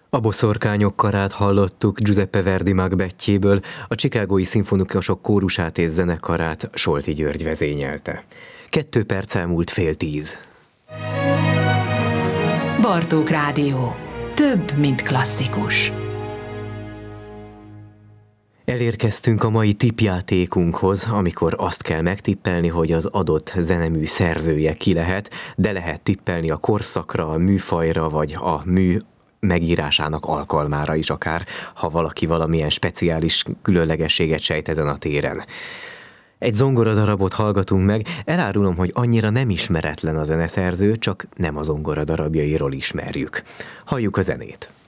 A boszorkányok karát hallottuk Giuseppe Verdi Macbethjéből, a Chicagói Szimfonikusok kórusát és zenekarát Solti György vezényelte. 2 perc elmúlt 9:30. Bartók Rádió. Több, mint klasszikus. Elérkeztünk a mai tippjátékunkhoz, amikor azt kell megtippelni, hogy az adott zenemű szerzője ki lehet, de lehet tippelni a korszakra, a műfajra, vagy a mű megírásának alkalmára is akár, ha valaki valamilyen speciális különlegességet sejt ezen a téren. Egy zongoradarabot hallgatunk meg, elárulom, hogy annyira nem ismeretlen a zeneszerző, csak nem a zongoradarabjairól ismerjük. Halljuk a zenét.